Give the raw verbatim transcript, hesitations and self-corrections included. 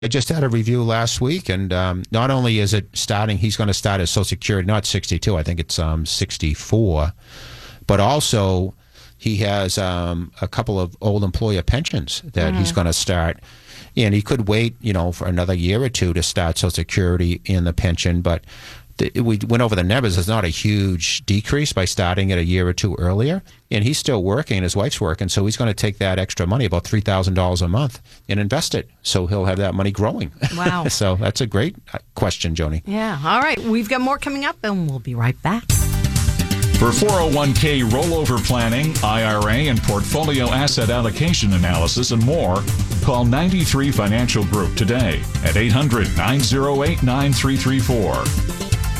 I just had a review last week, and um, not only is it starting, he's going to start his Social Security, not sixty-two, I think it's um, sixty-four, but also he has um, a couple of old employer pensions that mm. he's going to start. And he could wait, you know, for another year or two to start Social Security in the pension, but the, we went over the numbers. There's not a huge decrease by starting it a year or two earlier. And he's still working, his wife's working, so he's going to take that extra money, about three thousand dollars a month, and invest it. So he'll have that money growing. Wow. So that's a great question, Joni. Yeah. All right. We've got more coming up, and we'll be right back. For four oh one k rollover planning, I R A, and portfolio asset allocation analysis and more, call ninety-three Financial Group today at eight hundred, nine oh eight, nine three three four.